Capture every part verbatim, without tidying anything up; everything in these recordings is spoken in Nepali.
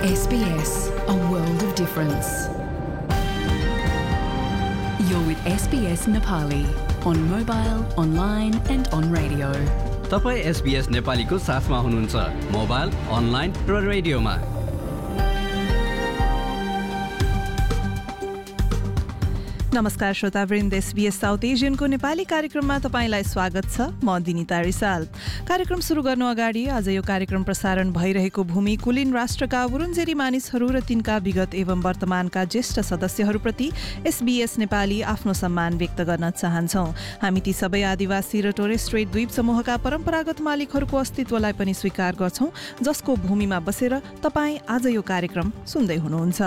S B S, a world of difference. You're with S B S Nepali on mobile, online and on radio. तपाईं S B S नेपालीको साथमा हुनुहुन्छ मोबाइल, अनलाइन र रेडियोमा। नमस्कार श्रोतावृन्द, S B S south एशियनको Nepali कार्यक्रममा तपाईंलाई स्वागत छ। म दिनिता रिसाल। कार्यक्रम सुरु गर्नु अगाडि आज यो कार्यक्रम प्रसारण भइरहेको भूमि कुलीन राष्ट्रका वुरुन्जेरी मानिसहरू र तिनका विगत एवं वर्तमानका ज्येष्ठ सदस्यहरूप्रति S B S नेपाली आफ्नो सम्मान व्यक्त गर्न चाहन्छौं। हामी ती सबै आदिवासी र टोरेस स्ट्रेट द्वीप समूहका परम्परागत मालिकहरूको अस्तित्वलाई पनि स्वीकार गर्छौं, जसको भूमिमा बसेर तपाईं आज यो कार्यक्रम सुन्दै हुनुहुन्छ।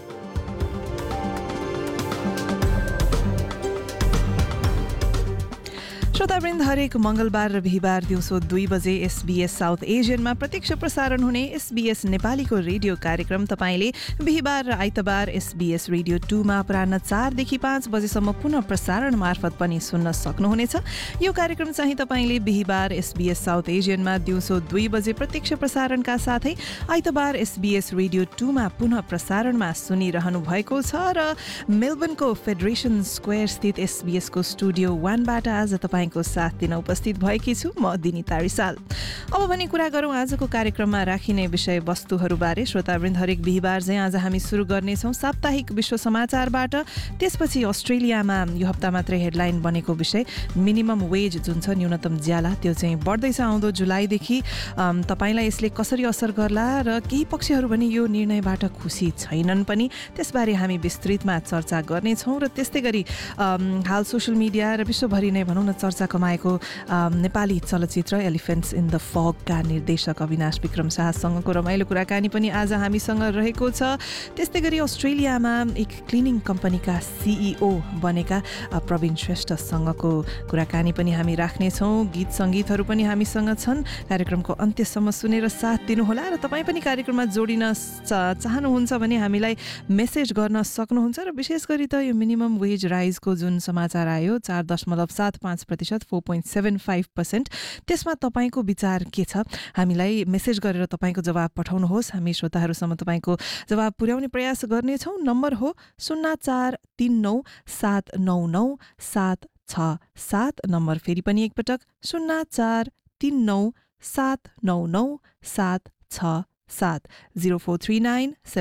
श्रोतावृन्द, हरेक मंगलबार र बिहिबार दिउँसो दुई बजे S B S साउथ एशियनमा प्रत्यक्ष प्रसारण हुने S B S नेपालीको रेडियो कार्यक्रम तपाईले बिहिबार र आइतबार S B S radio two मा अपराह्न चारदेखि पाँच बजेसम्म पुनः प्रसारण मार्फत पनि सुन्न सक्नुहुनेछ। यो कार्यक्रम चाहिँ तपाईले बिहिबार S B S साउथ एशियनमा दिउँसो दुई बजे प्रत्यक्ष प्रसारणका साथै आइतबार S B S radio two मा पुनः प्रसारणमा सुनिरहनु भएको छ र मेलबर्नको फेडरेसन स्क्वायर स्थित S B S को स्टुडियो वानबाट आज तपाईँ को साथ दिन उपस्थित भएकी छु म दिनिता रिसाल। अब भने कुरा गरौँ आजको कार्यक्रममा राखिने विषय वस्तुहरूबारे। श्रोतावृन्द, हरेक बिहिबार चाहिँ आज हामी सुरु गर्नेछौँ साप्ताहिक विश्व समाचारबाट। त्यसपछि अस्ट्रेलियामा यो हप्ता मात्रै हेडलाइन बनेको विषय मिनिमम वेज जुन छ, न्यूनतम ज्याला, त्यो चाहिँ बढ्दैछ आउँदो जुलाईदेखि। तपाईलाई यसले कसरी असर गर्ला र केही पक्षहरू पनि यो निर्णयबाट खुसी छैनन् पनि, त्यसबारे हामी विस्तृतमा चर्चा गर्नेछौँ। र त्यस्तै गरी हाल सोसियल मिडिया र विश्वभरि नै भनौँ न चर्चा कमाएको नेपाली चलचित्र एलिफेन्ट्स इन द फगका निर्देशक अविनाश विक्रम शाहसँगको रमाइलो कुराकानी पनि आज हामीसँग रहेको छ। त्यस्तै गरी अस्ट्रेलियामा एक क्लिनिङ कम्पनीका सीईओ बनेका प्रवीण श्रेष्ठसँगको कुराकानी पनि हामी राख्नेछौँ। गीत सङ्गीतहरू पनि हामीसँग छन्। कार्यक्रमको अन्त्यसम्म सुनेर साथ दिनुहोला र तपाईँ पनि कार्यक्रममा जोडिन चाहनुहुन्छ भने हामीलाई मेसेज गर्न सक्नुहुन्छ। र विशेष गरी त यो मिनिमम वेज राइजको जुन समाचार आयो चार दशमलव सात पाँच प्रतिशत four point seven five percent, त्यसमा तपाईँको विचार के छ? हामीलाई मेसेज गरेर तपाईँको जवाब पठाउनुहोस्। हामी श्रोताहरूसम्म तपाईँको जवाब पुर्याउने प्रयास गर्नेछौँ। नम्बर हो शून्य चार तिन नौ सात नौ नौ सात छ सात। नम्बर फेरि पनि एकपटक शून्य चार तिन नौ सात नौ नौ सात छ सात। Zero four three nine